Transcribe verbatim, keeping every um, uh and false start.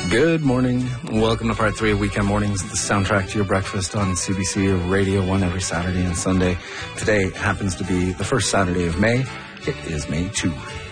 Good morning. Welcome to part three of Weekend Mornings, the soundtrack to your breakfast on C B C Radio one every Saturday and Sunday. Today happens to be the first Saturday of May. It is May second.